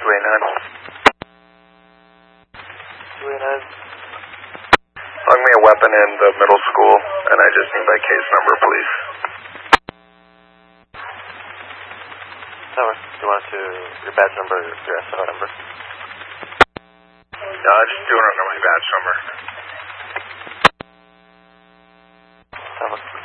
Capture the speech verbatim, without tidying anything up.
two eight nine. two eight nine. Hung me a weapon in the middle school, and I just need my case number, please. Tower, do you want to, your badge number, your S O number? No, I'm just doing it under my badge number. Tower.